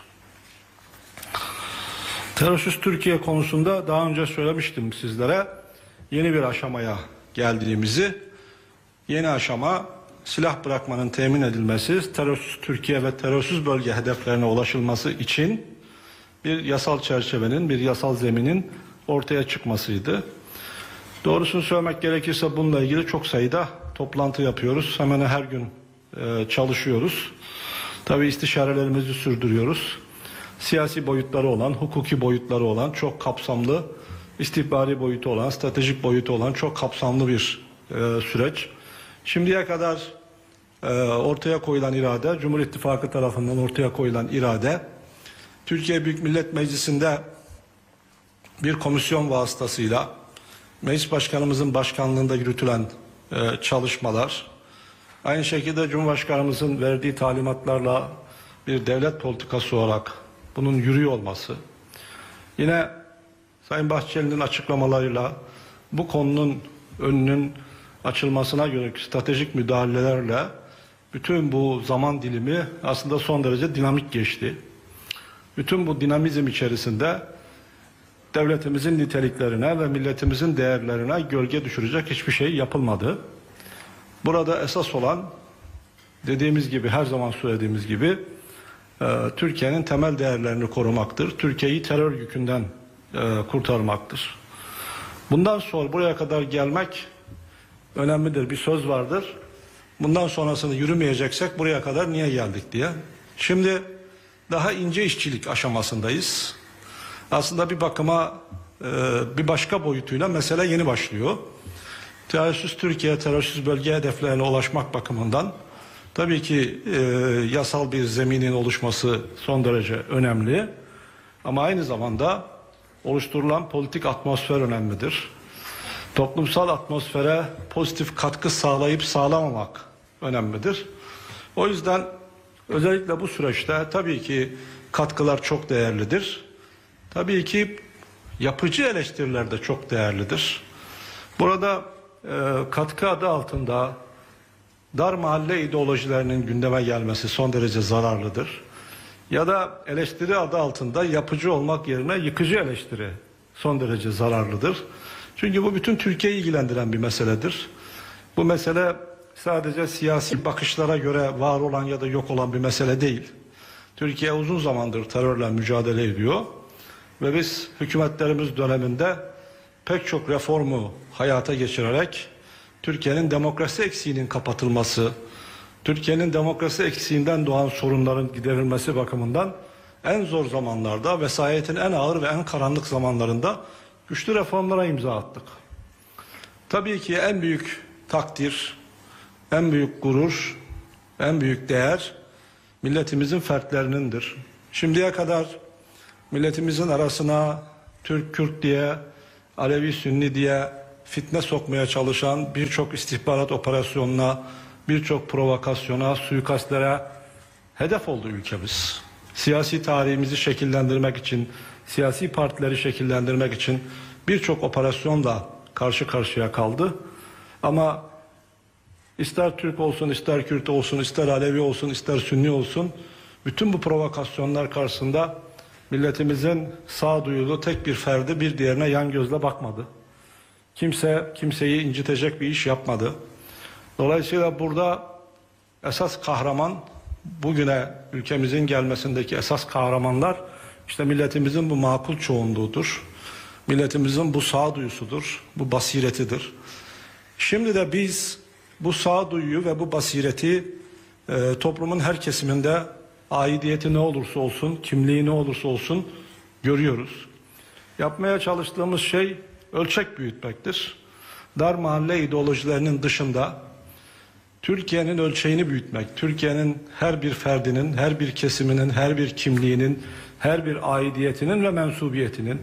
Terörsüz Türkiye konusunda daha önce söylemiştim sizlere. Yeni bir aşamaya geldiğimizi, yeni aşama silah bırakmanın temin edilmesi, terörsüz Türkiye ve terörsüz bölge hedeflerine ulaşılması için bir yasal çerçevenin, bir yasal zeminin ortaya çıkmasıydı. Doğrusunu söylemek gerekirse bununla ilgili çok sayıda toplantı yapıyoruz. Hemen her gün çalışıyoruz. Tabii istişarelerimizi sürdürüyoruz. Siyasi boyutları olan, hukuki boyutları olan, çok kapsamlı, istihbari boyutu olan, stratejik boyutu olan çok kapsamlı bir süreç. Şimdiye kadar ortaya koyulan irade, Cumhur İttifakı tarafından ortaya koyulan irade, Türkiye Büyük Millet Meclisi'nde bir komisyon vasıtasıyla Meclis Başkanımızın başkanlığında yürütülen çalışmalar, aynı şekilde Cumhurbaşkanımızın verdiği talimatlarla bir devlet politikası olarak bunun yürüyor olması, yine Sayın Bahçeli'nin açıklamalarıyla bu konunun önünün açılmasına yönelik stratejik müdahalelerle bütün bu zaman dilimi aslında son derece dinamik geçti. Bütün bu dinamizm içerisinde devletimizin niteliklerine ve milletimizin değerlerine gölge düşürecek hiçbir şey yapılmadı. Burada esas olan, dediğimiz gibi, her zaman söylediğimiz gibi, Türkiye'nin temel değerlerini korumaktır. Türkiye'yi terör yükünden kurtarmaktır. Bundan sonra buraya kadar gelmek önemlidir. Bir söz vardır. Bundan sonrasını yürümeyeceksek buraya kadar niye geldik diye. Şimdi daha ince işçilik aşamasındayız. Aslında bir bakıma bir başka boyutuyla mesele yeni başlıyor. Terörsüz Türkiye, terörsüz bölge hedeflerine ulaşmak bakımından tabii ki yasal bir zeminin oluşması son derece önemli. Ama aynı zamanda oluşturulan politik atmosfer önemlidir. Toplumsal atmosfere pozitif katkı sağlayıp sağlamamak önemlidir. O yüzden özellikle bu süreçte tabii ki katkılar çok değerlidir. Tabii ki yapıcı eleştiriler de çok değerlidir. Burada katkı adı altında dar mahalle ideolojilerinin gündeme gelmesi son derece zararlıdır. Ya da eleştiri adı altında yapıcı olmak yerine yıkıcı eleştiri son derece zararlıdır. Çünkü bu bütün Türkiye'yi ilgilendiren bir meseledir. Bu mesele sadece siyasi bakışlara göre var olan ya da yok olan bir mesele değil. Türkiye uzun zamandır terörle mücadele ediyor ve biz hükümetlerimiz döneminde pek çok reformu hayata geçirerek Türkiye'nin demokrasi eksiğinin kapatılması, Türkiye'nin demokrasi eksiğinden doğan sorunların giderilmesi bakımından en zor zamanlarda, vesayetin en ağır ve en karanlık zamanlarında güçlü reformlara imza attık. Tabii ki en büyük takdir, en büyük gurur, en büyük değer milletimizin fertlerinindir. Şimdiye kadar milletimizin arasına Türk, Kürt diye, Alevi, Sünni diye fitne sokmaya çalışan birçok istihbarat operasyonuna, birçok provokasyona, suikastlere hedef oldu ülkemiz. Siyasi tarihimizi şekillendirmek için, siyasi partileri şekillendirmek için birçok operasyonla karşı karşıya kaldı. Ama ister Türk olsun, ister Kürt olsun, ister Alevi olsun, ister Sünni olsun, bütün bu provokasyonlar karşısında milletimizin sağduyulu tek bir ferdi bir diğerine yan gözle bakmadı. Kimse kimseyi incitecek bir iş yapmadı. Dolayısıyla burada esas kahraman, bugüne ülkemizin gelmesindeki esas kahramanlar işte milletimizin bu makul çoğunluğudur. Milletimizin bu sağduyusudur, bu basiretidir. Şimdi de biz bu sağduyuyu ve bu basireti toplumun her kesiminde, aidiyeti ne olursa olsun, kimliği ne olursa olsun görüyoruz. Yapmaya çalıştığımız şey ölçek büyütmektir. Dar mahalle ideolojilerinin dışında Türkiye'nin ölçeğini büyütmek, Türkiye'nin her bir ferdinin, her bir kesiminin, her bir kimliğinin, her bir aidiyetinin ve mensubiyetinin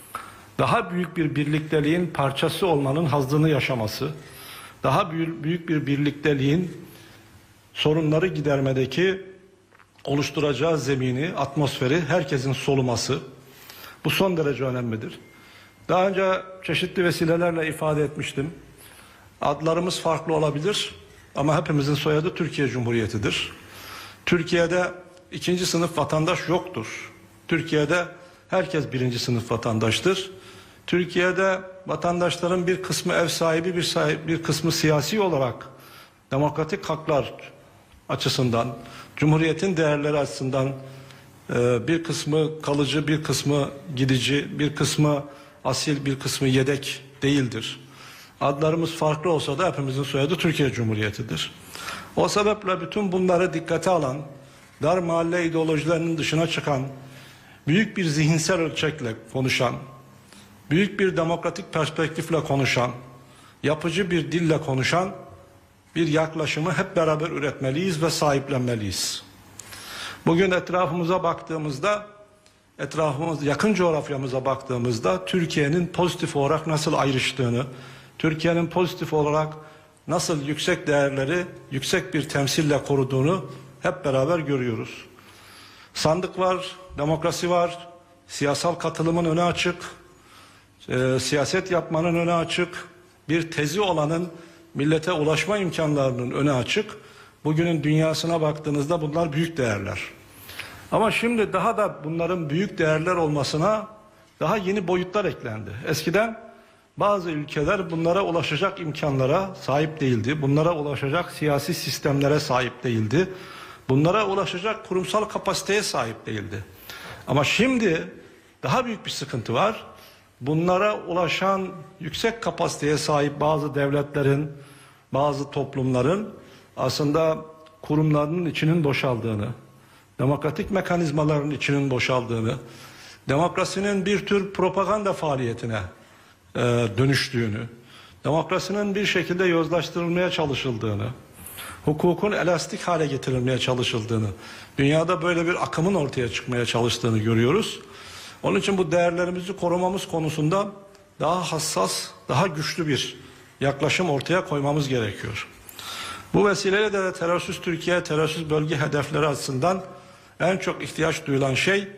daha büyük bir birlikteliğin parçası olmanın hazzını yaşaması, daha büyük bir birlikteliğin sorunları gidermedeki oluşturacağı zemini, atmosferi herkesin soluması, bu son derece önemlidir. Daha önce çeşitli vesilelerle ifade etmiştim. Adlarımız farklı olabilir ama hepimizin soyadı Türkiye Cumhuriyeti'dir. Türkiye'de ikinci sınıf vatandaş yoktur. Türkiye'de herkes birinci sınıf vatandaştır. Türkiye'de vatandaşların bir kısmı ev sahibi, bir kısmı siyasi olarak demokratik haklar açısından, Cumhuriyetin değerleri açısından bir kısmı kalıcı, bir kısmı gidici, bir kısmı asil, bir kısmı yedek değildir. Adlarımız farklı olsa da hepimizin soyadı Türkiye Cumhuriyeti'dir. O sebeple bütün bunları dikkate alan, dar mahalle ideolojilerinin dışına çıkan, büyük bir zihinsel ölçekle konuşan, büyük bir demokratik perspektifle konuşan, yapıcı bir dille konuşan bir yaklaşımı hep beraber üretmeliyiz ve sahiplenmeliyiz. Bugün etrafımıza baktığımızda, yakın coğrafyamıza baktığımızda Türkiye'nin pozitif olarak nasıl ayrıştığını, Türkiye'nin pozitif olarak nasıl yüksek değerleri yüksek bir temsille koruduğunu hep beraber görüyoruz. Sandık var, demokrasi var, siyasal katılımın önü açık, siyaset yapmanın önü açık, bir tezi olanın millete ulaşma imkanlarının önü açık. Bugünün dünyasına baktığınızda bunlar büyük değerler. Ama şimdi daha da bunların büyük değerler olmasına daha yeni boyutlar eklendi. Eskiden bazı ülkeler bunlara ulaşacak imkanlara sahip değildi. Bunlara ulaşacak siyasi sistemlere sahip değildi. Bunlara ulaşacak kurumsal kapasiteye sahip değildi. Ama şimdi daha büyük bir sıkıntı var. Bunlara ulaşan yüksek kapasiteye sahip bazı devletlerin, bazı toplumların aslında kurumlarının içinin boşaldığını, demokratik mekanizmaların içinin boşaldığını, demokrasinin bir tür propaganda faaliyetine dönüştüğünü, demokrasinin bir şekilde yozlaştırılmaya çalışıldığını, hukukun elastik hale getirilmeye çalışıldığını, dünyada böyle bir akımın ortaya çıkmaya çalıştığını görüyoruz. Onun için bu değerlerimizi korumamız konusunda daha hassas, daha güçlü bir yaklaşım ortaya koymamız gerekiyor. Bu vesileyle de terörsüz Türkiye, terörsüz bölge hedefleri açısından en çok ihtiyaç duyulan şey,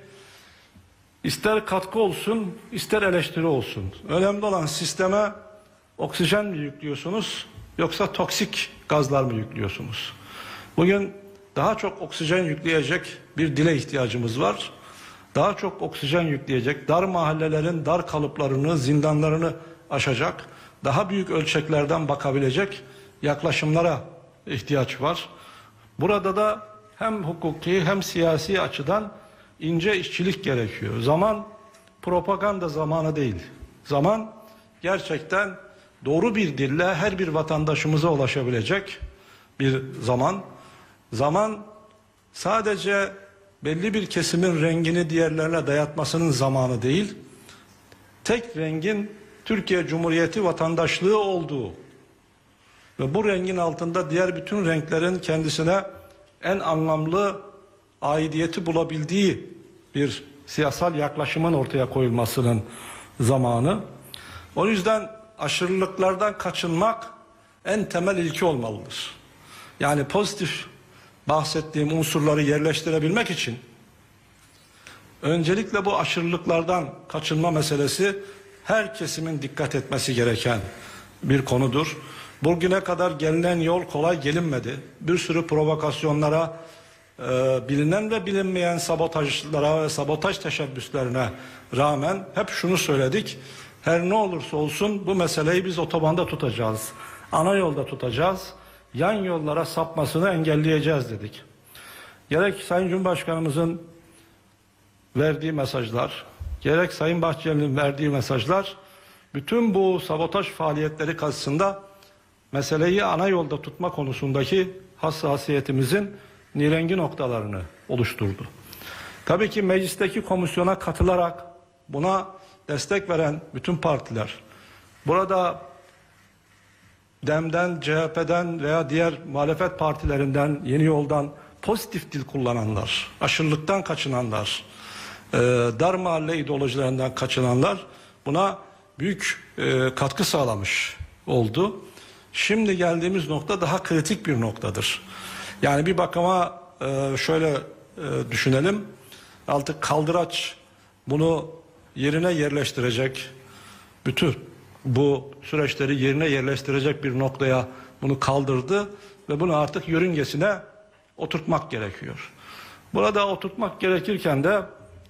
ister katkı olsun, ister eleştiri olsun. Önemli olan sisteme oksijen mi yüklüyorsunuz, yoksa toksik gazlar mı yüklüyorsunuz? Bugün daha çok oksijen yükleyecek bir dile ihtiyacımız var. Daha çok oksijen yükleyecek, dar mahallelerin dar kalıplarını, zindanlarını aşacak, daha büyük ölçeklerden bakabilecek yaklaşımlara ihtiyaç var. Burada da hem hukuki hem siyasi açıdan ince işçilik gerekiyor. Zaman propaganda zamanı değil. Zaman gerçekten doğru bir dille her bir vatandaşımıza ulaşabilecek bir zaman. Zaman sadece belli bir kesimin rengini diğerlerine dayatmasının zamanı değil, tek rengin Türkiye Cumhuriyeti vatandaşlığı olduğu ve bu rengin altında diğer bütün renklerin kendisine en anlamlı aidiyeti bulabildiği bir siyasal yaklaşımın ortaya koyulmasının zamanı. O yüzden aşırılıklardan kaçınmak en temel ilke olmalıdır. Yani pozitif bahsettiğim unsurları yerleştirebilmek için öncelikle bu aşırılıklardan kaçınma meselesi her kesimin dikkat etmesi gereken bir konudur. Bugüne kadar gelinen yol kolay gelinmedi. Bir sürü provokasyonlara, bilinen ve bilinmeyen sabotajlara ve sabotaj teşebbüslerine rağmen hep şunu söyledik. Her ne olursa olsun bu meseleyi biz otobanda tutacağız. Ana yolda tutacağız. Yan yollara sapmasını engelleyeceğiz dedik. Gerek Sayın Cumhurbaşkanımızın verdiği mesajlar, gerek Sayın Bahçeli'nin verdiği mesajlar bütün bu sabotaj faaliyetleri karşısında meseleyi ana yolda tutma konusundaki hassasiyetimizin nirengi noktalarını oluşturdu. Tabii ki meclisteki komisyona katılarak buna destek veren bütün partiler, burada DEM'den, CHP'den veya diğer muhalefet partilerinden, Yeni Yol'dan pozitif dil kullananlar, aşırılıktan kaçınanlar, dar mahalle ideolojilerinden kaçınanlar buna büyük katkı sağlamış oldu. Şimdi geldiğimiz nokta daha kritik bir noktadır. Yani bir bakıma şöyle düşünelim, artık kaldıraç bunu yerine yerleştirecek, bütün bu süreçleri yerine yerleştirecek bir noktaya bunu kaldırdı ve bunu artık yörüngesine oturtmak gerekiyor. Burada oturtmak gerekirken de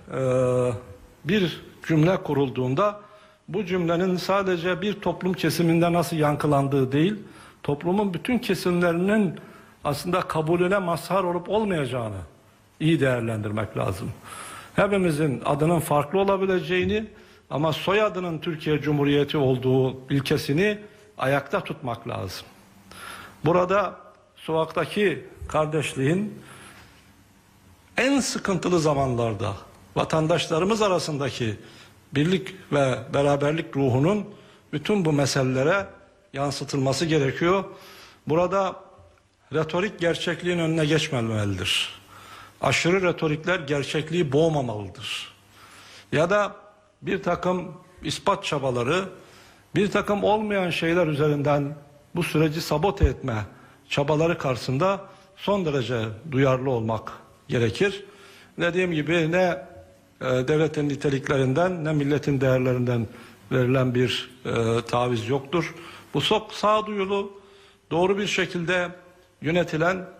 bir cümle kurulduğunda bu cümlenin sadece bir toplum kesiminde nasıl yankılandığı değil, toplumun bütün kesimlerinin aslında kabulüne mazhar olup olmayacağını iyi değerlendirmek lazım. Hepimizin adının farklı olabileceğini ama soyadının Türkiye Cumhuriyeti olduğu ilkesini ayakta tutmak lazım. Burada sokaktaki kardeşliğin en sıkıntılı zamanlarda vatandaşlarımız arasındaki birlik ve beraberlik ruhunun bütün bu meselelere yansıtılması gerekiyor. Burada retorik gerçekliğin önüne geçmemelidir. Aşırı retorikler gerçekliği boğmamalıdır. Ya da bir takım ispat çabaları, bir takım olmayan şeyler üzerinden bu süreci sabote etme çabaları karşısında son derece duyarlı olmak gerekir. Dediğim gibi ne devletin niteliklerinden ne milletin değerlerinden verilen bir taviz yoktur. Bu çok sağduyulu, doğru bir şekilde yönetilen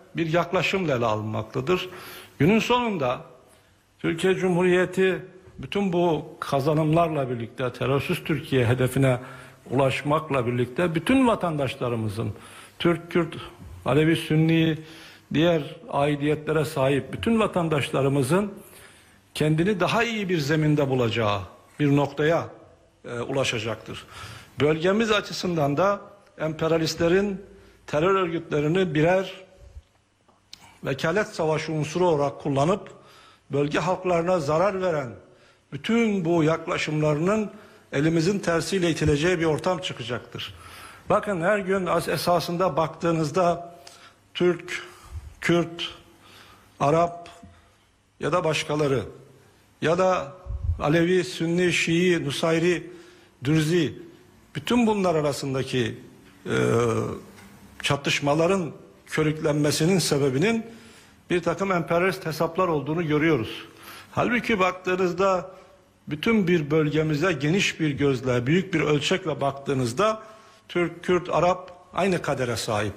bir yaklaşımla ele alınmaktadır. Günün sonunda Türkiye Cumhuriyeti bütün bu kazanımlarla birlikte terörsüz Türkiye hedefine ulaşmakla birlikte bütün vatandaşlarımızın Türk, Kürt, Alevi, Sünni, diğer aidiyetlere sahip bütün vatandaşlarımızın kendini daha iyi bir zeminde bulacağı bir noktaya ulaşacaktır. Bölgemiz açısından da emperyalistlerin terör örgütlerini birer vekalet savaşı unsuru olarak kullanıp bölge halklarına zarar veren bütün bu yaklaşımlarının elimizin tersiyle itileceği bir ortam çıkacaktır. Bakın her gün esasında baktığınızda Türk, Kürt, Arap ya da başkaları ya da Alevi, Sünni, Şii, Nusayri, Dürzi bütün bunlar arasındaki çatışmaların körüklenmesinin sebebinin bir takım emperyalist hesaplar olduğunu görüyoruz. Halbuki baktığınızda bütün bir bölgemize geniş bir gözle, büyük bir ölçekle baktığınızda Türk, Kürt, Arap aynı kadere sahip.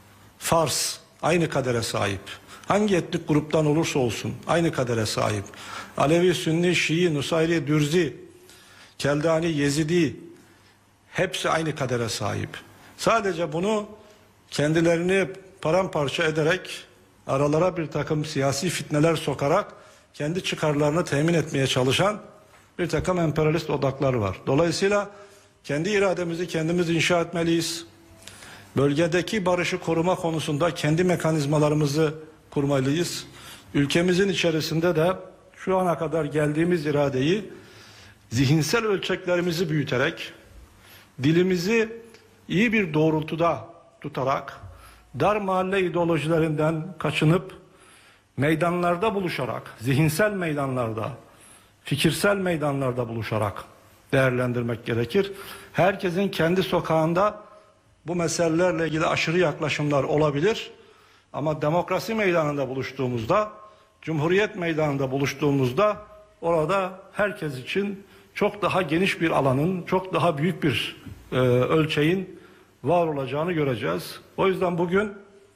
Fars aynı kadere sahip. Hangi etnik gruptan olursa olsun aynı kadere sahip. Alevi, Sünni, Şii, Nusayri, Dürzi, Keldani, Yezidi hepsi aynı kadere sahip. Sadece bunu kendilerini paramparça ederek aralara bir takım siyasi fitneler sokarak kendi çıkarlarını temin etmeye çalışan bir takım emperyalist odaklar var. Dolayısıyla kendi irademizi kendimiz inşa etmeliyiz. Bölgedeki barışı koruma konusunda kendi mekanizmalarımızı kurmalıyız. Ülkemizin içerisinde de şu ana kadar geldiğimiz iradeyi zihinsel ölçeklerimizi büyüterek, dilimizi iyi bir doğrultuda tutarak, dar mahalle ideolojilerinden kaçınıp, meydanlarda buluşarak, zihinsel meydanlarda, fikirsel meydanlarda buluşarak değerlendirmek gerekir. Herkesin kendi sokağında bu meselelerle ilgili aşırı yaklaşımlar olabilir. Ama demokrasi meydanında buluştuğumuzda, Cumhuriyet meydanında buluştuğumuzda orada herkes için çok daha geniş bir alanın, çok daha büyük bir ölçeğin var olacağını göreceğiz. O yüzden bugün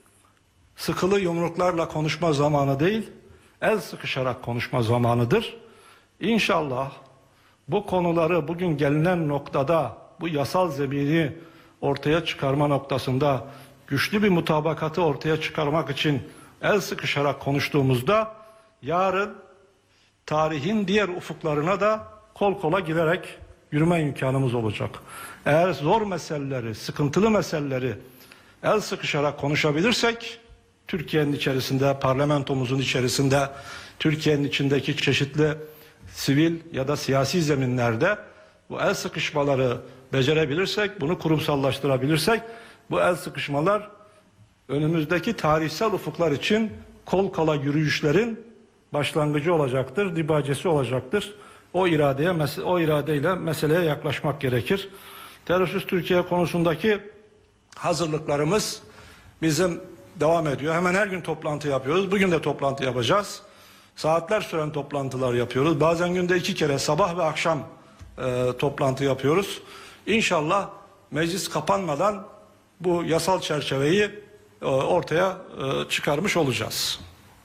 sıkılı yumruklarla konuşma zamanı değil, el sıkışarak konuşma zamanıdır. İnşallah bu konuları bugün gelinen noktada, bu yasal zemini ortaya çıkarma noktasında güçlü bir mutabakatı ortaya çıkarmak için el sıkışarak konuştuğumuzda yarın tarihin diğer ufuklarına da kol kola girerek yürüme imkanımız olacak. Eğer zor meseleleri, sıkıntılı meseleleri el sıkışarak konuşabilirsek, Türkiye'nin içerisinde, parlamentomuzun içerisinde, Türkiye'nin içindeki çeşitli sivil ya da siyasi zeminlerde bu el sıkışmaları becerebilirsek, bunu kurumsallaştırabilirsek, bu el sıkışmalar önümüzdeki tarihsel ufuklar için kol kola yürüyüşlerin başlangıcı olacaktır, dibacesi olacaktır. O iradeyle meseleye yaklaşmak gerekir. Terörsüz Türkiye konusundaki hazırlıklarımız bizim devam ediyor. Hemen her gün toplantı yapıyoruz. Bugün de toplantı yapacağız. Saatler süren toplantılar yapıyoruz. Bazen günde 2 kere sabah ve akşam toplantı yapıyoruz. İnşallah meclis kapanmadan bu yasal çerçeveyi ortaya çıkarmış olacağız.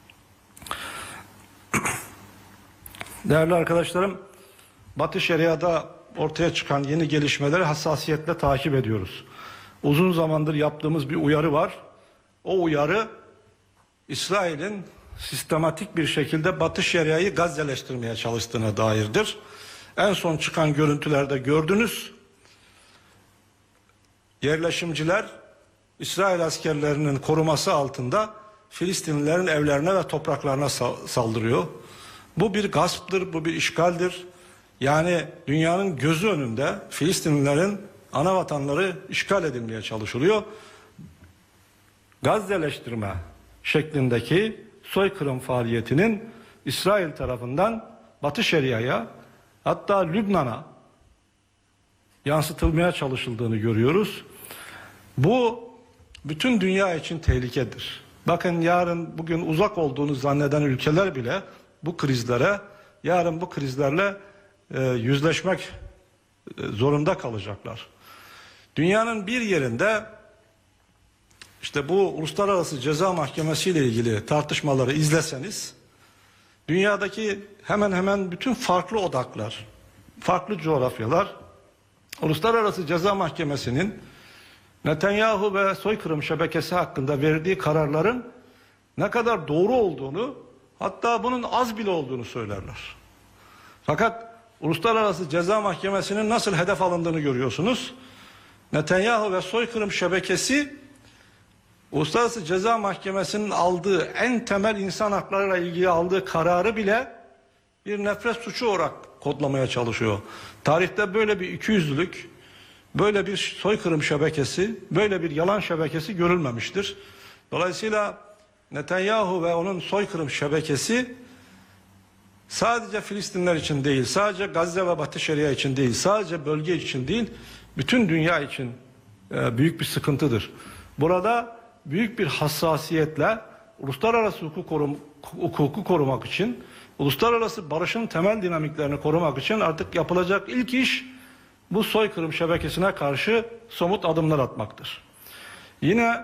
Değerli arkadaşlarım, Batı Şeria'da ortaya çıkan yeni gelişmeleri hassasiyetle takip ediyoruz. Uzun zamandır yaptığımız bir uyarı var. O uyarı İsrail'in sistematik bir şekilde Batı Şeria'yı Gazze'leştirmeye çalıştığına dairdir. En son çıkan görüntülerde gördünüz. Yerleşimciler İsrail askerlerinin koruması altında Filistinlilerin evlerine ve topraklarına saldırıyor. Bu bir gasptır, bu bir işgaldir. Yani dünyanın gözü önünde Filistinlilerin ana vatanları işgal edilmeye çalışılıyor. Gazze'leştirme şeklindeki soykırım faaliyetinin İsrail tarafından Batı Şeria'ya, hatta Lübnan'a yansıtılmaya çalışıldığını görüyoruz. Bu bütün dünya için tehlikedir. Bakın yarın bugün uzak olduğunu zanneden ülkeler bile bu krizlere, yarın bu krizlerle yüzleşmek zorunda kalacaklar. Dünyanın bir yerinde işte bu Uluslararası Ceza Mahkemesi ile ilgili tartışmaları izleseniz, dünyadaki hemen hemen bütün farklı odaklar, farklı coğrafyalar, Uluslararası Ceza Mahkemesi'nin Netanyahu ve soykırım şebekesi hakkında verdiği kararların ne kadar doğru olduğunu, hatta bunun az bile olduğunu söylerler. Fakat Uluslararası Ceza Mahkemesi'nin nasıl hedef alındığını görüyorsunuz. Netanyahu ve soykırım şebekesi Uluslararası Ceza Mahkemesi'nin aldığı en temel insan haklarıyla ilgili aldığı kararı bile bir nefret suçu olarak kodlamaya çalışıyor. Tarihte böyle bir ikiyüzlülük, böyle bir soykırım şebekesi, böyle bir yalan şebekesi görülmemiştir. Dolayısıyla Netanyahu ve onun soykırım şebekesi sadece Filistinler için değil, sadece Gazze ve Batı Şeria için değil, sadece bölge için değil, bütün dünya için büyük bir sıkıntıdır. Burada büyük bir hassasiyetle uluslararası hukuku korumak için, uluslararası barışın temel dinamiklerini korumak için artık yapılacak ilk iş bu soykırım şebekesine karşı somut adımlar atmaktır. Yine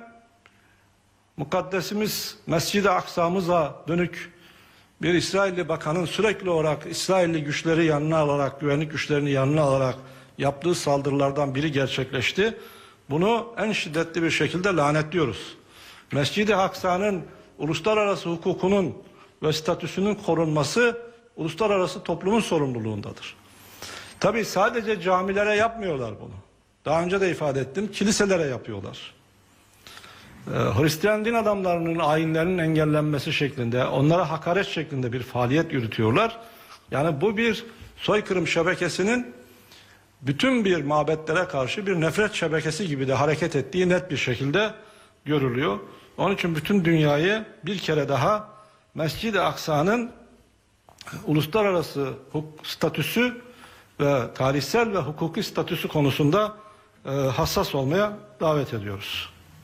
mukaddesimiz Mescid-i Aksa'mıza dönük bir İsrailli bakanın sürekli olarak İsrailli güçleri yanına alarak, güvenlik güçlerini yanına alarak yaptığı saldırılardan biri gerçekleşti. Bunu en şiddetli bir şekilde lanetliyoruz. Mescid-i Aksa'nın uluslararası hukukunun ve statüsünün korunması uluslararası toplumun sorumluluğundadır. Tabii sadece camilere yapmıyorlar bunu. Daha önce de ifade ettim, kiliselere yapıyorlar. Hristiyan din adamlarının ayinlerinin engellenmesi şeklinde, onlara hakaret şeklinde bir faaliyet yürütüyorlar. Yani bu bir soykırım şebekesinin bütün bir mabetlere karşı bir nefret şebekesi gibi de hareket ettiği net bir şekilde görülüyor. Onun için bütün dünyayı bir kere daha Mescid-i Aksa'nın uluslararası statüsü ve tarihsel ve hukuki statüsü konusunda hassas olmaya davet ediyoruz.